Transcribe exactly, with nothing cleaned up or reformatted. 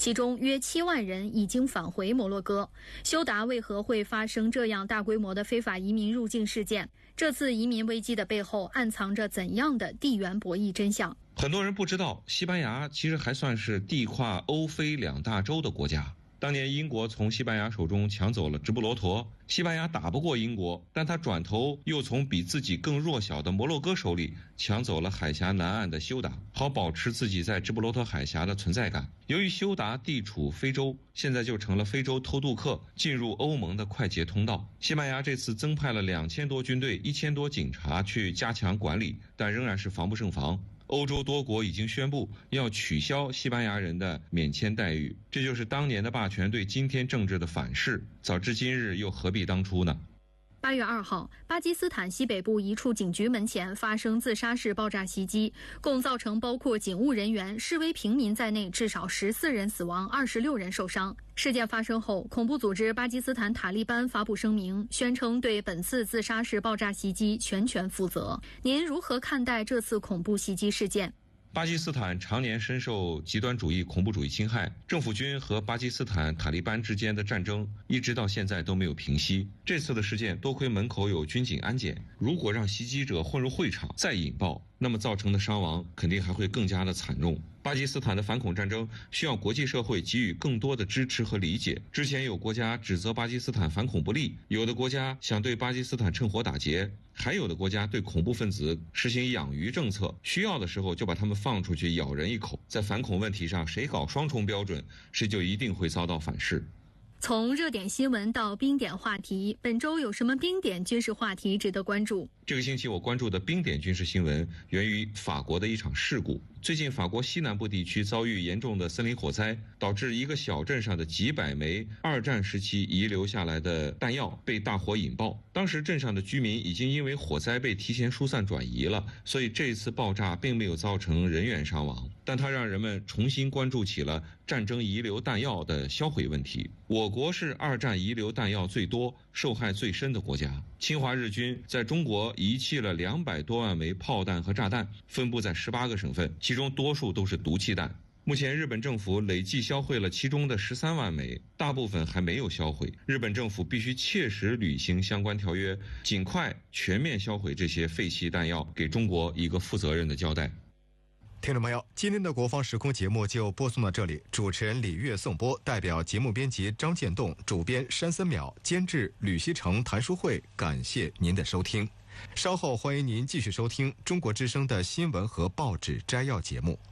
其中约七万人已经返回摩洛哥。休达为何会发生这样大规模的非法移民入境事件？这次移民危机的背后暗藏着怎样的地缘博弈真相？ 很多人不知道，西班牙其实还算是地跨欧非两大洲的国家。当年英国从西班牙手中抢走了直布罗陀，西班牙打不过英国，但他转头又从比自己更弱小的摩洛哥手里抢走了海峡南岸的休达，好保持自己在直布罗陀海峡的存在感。由于休达地处非洲，现在就成了非洲偷渡客进入欧盟的快捷通道。西班牙这次增派了两千多军队、一千多警察去加强管理，但仍然是防不胜防。欧洲多国已经宣布要取消西班牙人的免签待遇，这就是当年的霸权对今天政治的反噬。早知今日，又何必当初呢？ 八月二号，巴基斯坦西北部一处警局门前发生自杀式爆炸袭击，共造成包括警务人员、示威平民在内至少十四人死亡，二十六人受伤。事件发生后，恐怖组织巴基斯坦塔利班发布声明，宣称对本次自杀式爆炸袭击全权负责。您如何看待这次恐怖袭击事件？ 巴基斯坦常年深受极端主义、恐怖主义侵害，政府军和巴基斯坦塔利班之间的战争一直到现在都没有平息。这次的事件多亏门口有军警安检，如果让袭击者混入会场再引爆，那么造成的伤亡肯定还会更加的惨重。巴基斯坦的反恐战争需要国际社会给予更多的支持和理解。之前有国家指责巴基斯坦反恐不力，有的国家想对巴基斯坦趁火打劫，还有的国家对恐怖分子实行养鱼政策，需要的时候就把他们放出去咬人一口。在反恐问题上，谁搞双重标准，谁就一定会遭到反噬。 从热点新闻到冰点话题，本周有什么冰点军事话题值得关注？ 这个星期我关注的冰点军事新闻源于法国的一场事故。最近法国西南部地区遭遇严重的森林火灾，导致一个小镇上的几百枚二战时期遗留下来的弹药被大火引爆。当时镇上的居民已经因为火灾被提前疏散转移了，所以这一次爆炸并没有造成人员伤亡，但它让人们重新关注起了战争遗留弹药的销毁问题。我国是二战遗留弹药最多、受害最深的国家。侵华日军在中国遗弃了两百多万枚炮弹和炸弹，分布在十八个省份，其中多数都是毒气弹。目前日本政府累计销毁了其中的十三万枚，大部分还没有销毁。日本政府必须切实履行相关条约，尽快全面销毁这些废弃弹药，给中国一个负责任的交代。 听众朋友，今天的国防时空节目就播送到这里，主持人李月颂播，代表节目编辑张建栋，主编山森淼，监制吕锡成、谭淑慧，感谢您的收听。稍后欢迎您继续收听中国之声的新闻和报纸摘要节目。